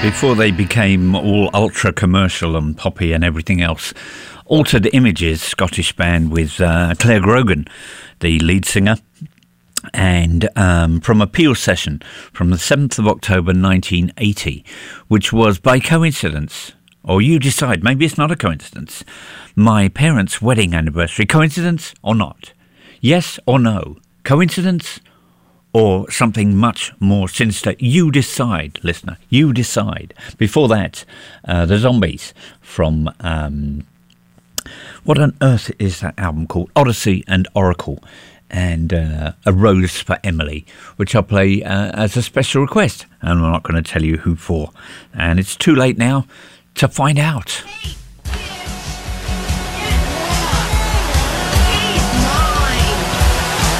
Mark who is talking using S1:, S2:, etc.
S1: Before they became all ultra commercial and poppy and everything else. Altered Images, Scottish band with Claire Grogan, the lead singer, and from a Peel session from the 7th of October 1980, which was by coincidence, or you decide, maybe it's not a coincidence, my parents' wedding anniversary. Coincidence or not? Yes or no? Coincidence or something much more sinister? You decide, listener. You decide. Before that, the Zombies from... what on earth is that album called? Odyssey and Oracle. And A Rose for Emily, which I'll play as a special request. And I'm not going to tell you who for. And it's too late now to find out.